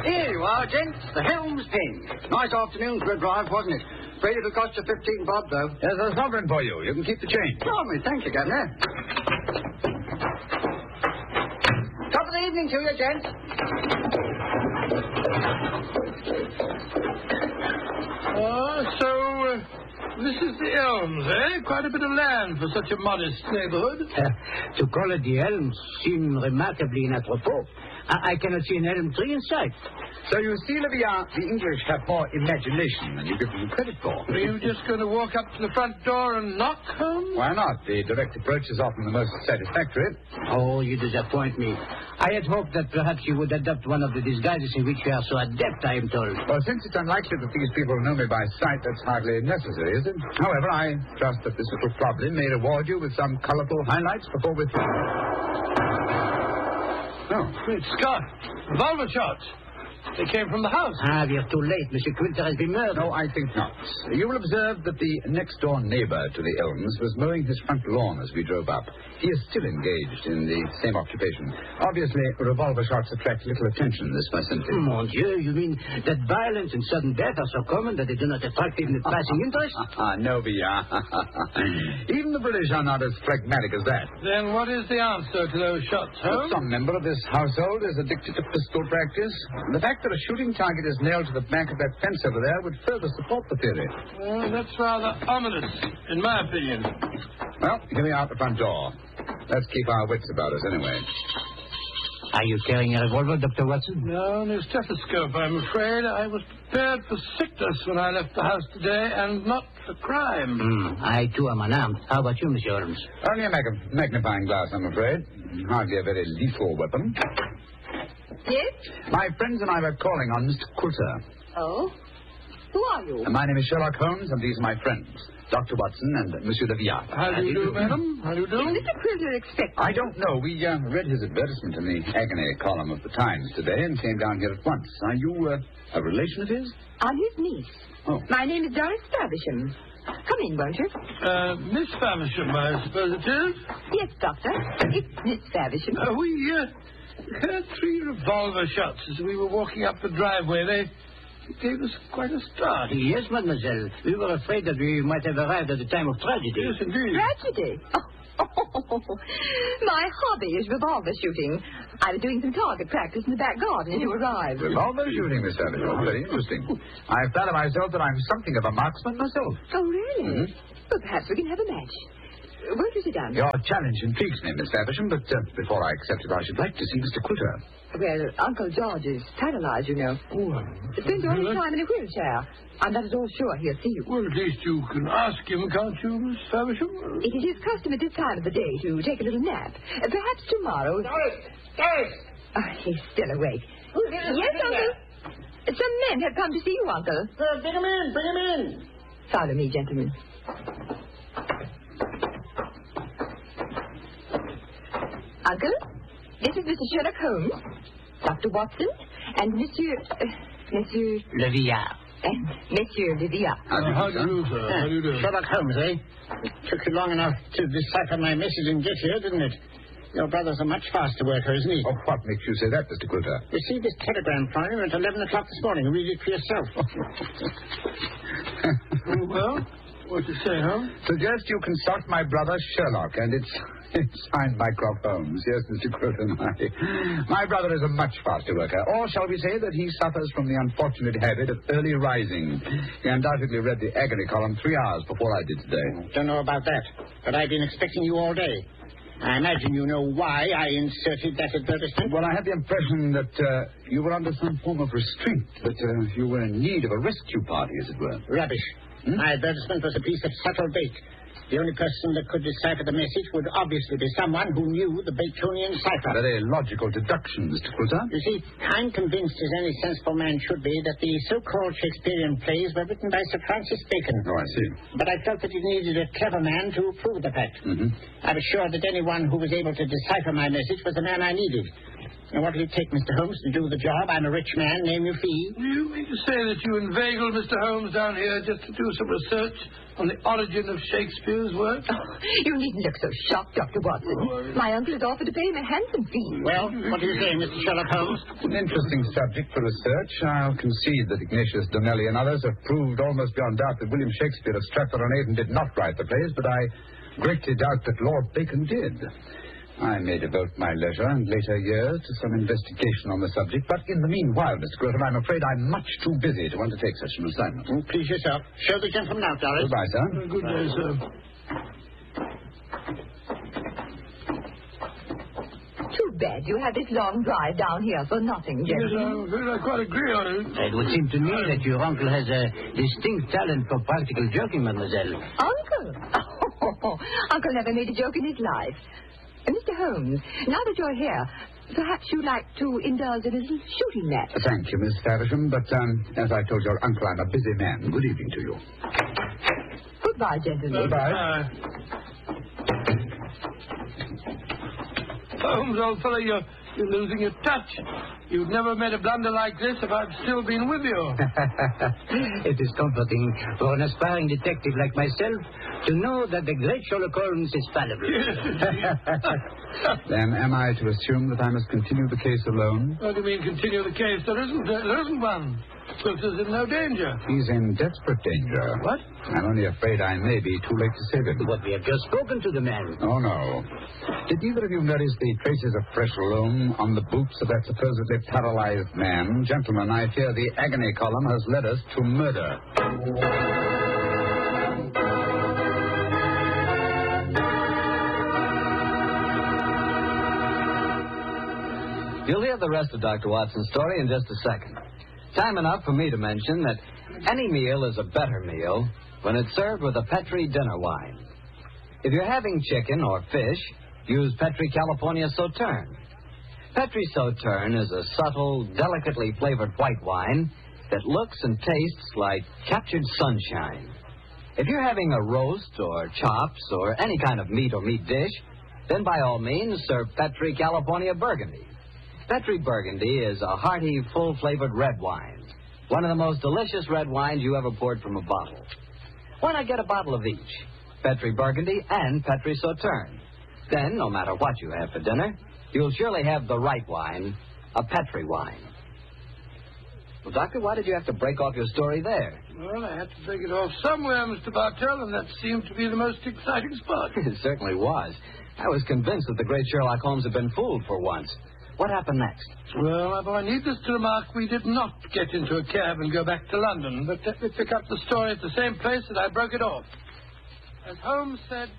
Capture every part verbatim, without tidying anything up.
Here you are, gents. The Helm's Ping. Nice afternoon for a drive, wasn't it? Afraid it'll cost you fifteen bob, though. There's a sovereign for you. You can keep the change. Oh, me, thank you, Governor. Top of the evening to you, gents. Ah, so uh, this is the Elms, eh? Quite a bit of land for such a modest neighborhood. Uh, to call it the Elms seems remarkably inappropriate. I, I cannot see an elm tree in sight. So you see, Olivia, the English have more imagination than you give them credit for. Are you just going to walk up to the front door and knock, Holmes? Why not? The direct approach is often the most satisfactory. Oh, you disappoint me. I had hoped that perhaps you would adopt one of the disguises in which you are so adept, I am told. Well, since it's unlikely that these people know me by sight, that's hardly necessary, is it? However, I trust that this little problem may reward you with some colorful highlights before we... Oh, great Scott. Revolver shots. They came from the house. Ah, we are too late. Monsieur Quilter has been murdered. No, I think not. You will observe that the next-door neighbor to the Elms was mowing his front lawn as we drove up. He is still engaged in the same occupation. Obviously, revolver shots attract little attention in this vicinity. Mon Dieu, you mean that violence and sudden death are so common that they do not attract even the passing interest? No, Villa. Even the British are not as phlegmatic as that. Then what is the answer to those shots, Holmes? Some member of this household is addicted to pistol practice. The fact that a shooting target is nailed to the back of that fence over there would further support the theory. Well, that's rather ominous, in my opinion. Well, here we are at the front door. Let's keep our wits about us anyway. Are you carrying a revolver, Doctor Watson? No, no stethoscope, I'm afraid. I was prepared for sickness when I left the house today, and not for crime. Mm, I, too, am unarmed. How about you, Monsieur Holmes? Only a mag- magnifying glass, I'm afraid. Hardly a very lethal weapon. Yes? My friends and I were calling on Mister Quilter. Oh? Who are you? My name is Sherlock Holmes, and these are my friends, Doctor Watson and Monsieur Leviat. How do you do, madam? How do you do? Did Mister Quilter expect I don't know. We uh, read his advertisement in the agony column of the Times today and came down here at once. Are you uh, a relation of his? I'm his niece. Oh. My name is Doris Faversham. Come in, won't you? Uh, Miss Faversham, I suppose it is? Yes, Doctor. It's Miss Faversham. Uh, we uh, heard three revolver shots as we were walking up the driveway. They gave us quite a start. Yes, mademoiselle. We were afraid that we might have arrived at the time of tragedy. Yes, indeed. Tragedy? Oh, my hobby is revolver shooting. I was doing some target practice in the back garden as you arrived. Revolver shooting, Miss Faversham. Very interesting. I flatter myself that I'm something of a marksman myself. Oh, really? Mm-hmm. Well, perhaps we can have a match. Won't you sit down? Your challenge intrigues me, Miss Faversham, but uh, before I accept it, I should like to see Mister Quilter. Well, Uncle George is paralyzed, you know. Oh, Spends all his time in a wheelchair. I'm not at all sure he'll see you. well, at least you can ask him, can't you, Miss Faversham? It is his custom at this time of the day to take a little nap. Uh, perhaps tomorrow... Doris! Doris! Oh, he's still awake. Yes, Uncle. Some men have come to see you, Uncle. Uh, bring him in, bring him in. Follow me, gentlemen. Uncle, this is Mister Sherlock Holmes, Doctor Watson, and Monsieur... Uh, Monsieur... Leviat. And Monsieur Leviat. Uh, how do you do, sir? How do you do? Sherlock Holmes, eh? It took you long enough to decipher my message and get here, didn't it? Your brother's a much faster worker, isn't he? Oh, what makes you say that, Mister Quilter? Received this telegram from him at eleven o'clock this morning. Read it for yourself. Oh, well, what you say, huh? Suggest you consult my brother Sherlock, and it's, it's signed by Mycroft Holmes. Yes, Mister Quilter, my, my brother is a much faster worker. Or shall we say that he suffers from the unfortunate habit of early rising. He undoubtedly read the agony column three hours before I did today. Don't know about that, but I've been expecting you all day. I imagine you know why I inserted that advertisement. Well, I had the impression that uh, you were under some form of restraint, that uh, you were in need of a rescue party, as it were. Rubbish. Hmm? My advertisement was a piece of subtle bait. The only person that could decipher the message would obviously be someone who knew the Baconian cipher. Very logical deduction, Mister Quilter. You see, I'm convinced, as any sensible man should be, that the so-called Shakespearean plays were written by Sir Francis Bacon. Oh, I see. But I felt that it needed a clever man to prove the fact. Mm-hmm. I was sure that anyone who was able to decipher my message was the man I needed. Now, what will it take, Mister Holmes, to do the job? I'm a rich man. Name your fee. Do you mean to say that you inveigled Mister Holmes down here just to do some research on the origin of Shakespeare's work? Oh, you needn't look so shocked, Doctor Watson. My uncle has offered to pay him a handsome fee. Well, what do you say, Mister Sherlock Holmes? An interesting subject for research. I'll concede that Ignatius Donnelly and others have proved almost beyond doubt that William Shakespeare of Stratford-on-Avon did not write the plays, but I greatly doubt that Lord Bacon did. I may devote my leisure and later years to some investigation on the subject, but in the meanwhile, Mister Groton, I'm afraid I'm much too busy to undertake such an assignment. Oh, please yourself. Show the gentleman out, Doris. Goodbye, sir. Good day, sir. Too bad you had this long drive down here for nothing, Yes, gentlemen. I, I quite agree on it. It would seem to me that your uncle has a distinct talent for practical joking, mademoiselle. Uncle? Oh, Uncle never made a joke in his life. Uh, Mister Holmes, now that you're here, perhaps you'd like to indulge in a little shooting match. Thank you, Miss Faversham, but um, as I told your uncle, I'm a busy man. Good evening to you. Goodbye, gentlemen. Goodbye. Holmes, old fellow, you're, you're losing your touch. You'd never made a blunder like this if I'd still been with you. It is comforting for an aspiring detective like myself to know that the great Sherlock Holmes is fallible. Then am I to assume that I must continue the case alone? What do you mean continue the case? There isn't, there isn't one. Quilter's in no danger. He's in desperate danger. What? I'm only afraid I may be too late to save him. But we have just spoken to the man. Oh, no. Did either of you notice the traces of fresh loam on the boots of that supposedly paralyzed man? Gentlemen, I fear the agony column has led us to murder. You'll hear the rest of Doctor Watson's story in just a second. Time enough for me to mention that any meal is a better meal when it's served with a Petri dinner wine. If you're having chicken or fish, use Petri California Sauterne. Petri Sauterne is a subtle, delicately flavored white wine that looks and tastes like captured sunshine. If you're having a roast or chops or any kind of meat or meat dish, then by all means serve Petri California Burgundy. Petri Burgundy is a hearty, full-flavored red wine. One of the most delicious red wines you ever poured from a bottle. Why not get a bottle of each? Petri Burgundy and Petri Sauterne. Then, no matter what you have for dinner, you'll surely have the right wine, a Petri wine. Well, Doctor, why did you have to break off your story there? Well, I had to take it off somewhere, Mister Bartell, and that seemed to be the most exciting spot. It certainly was. I was convinced that the great Sherlock Holmes had been fooled for once. What happened next? Well, although I need this to remark, we did not get into a cab and go back to London, but let me pick up the story at the same place that I broke it off. As Holmes said...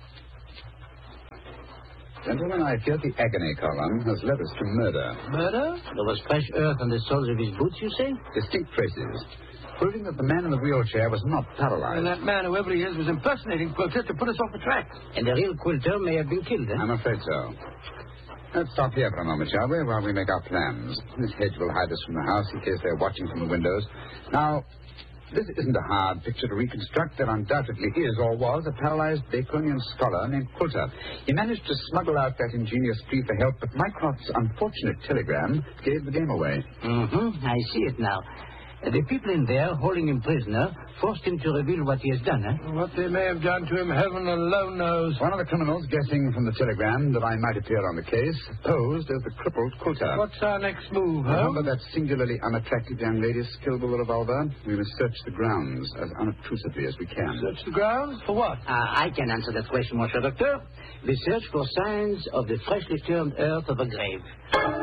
Gentlemen, I fear the agony column has led us to murder. Murder? There was fresh earth on the soles of his boots, you say? Distinct traces, proving that the man in the wheelchair was not paralyzed. And that man, whoever he is, was impersonating Quilter to put us off the track. And the real Quilter may have been killed, eh? I'm afraid so. Let's stop here for a moment, shall we, while we make our plans. This hedge will hide us from the house in case they're watching from the windows. Now, this isn't a hard picture to reconstruct. There undoubtedly is or was a paralyzed Baconian scholar named Quilter. He managed to smuggle out that ingenious plea for help, but Mycroft's unfortunate telegram gave the game away. Mm-hmm. I see it now. The people in there, holding him prisoner, forced him to reveal what he has done, eh? What they may have done to him, heaven alone knows. One of the criminals, guessing from the telegram that I might appear on the case, posed as the crippled Quilter. What's our next move, huh? Remember that singularly unattractive young lady's skillful revolver? We must search the grounds as unobtrusively as we can. Search the grounds? For what? Uh, I can answer that question, Monsieur Doctor. We search for signs of the freshly turned earth of a grave.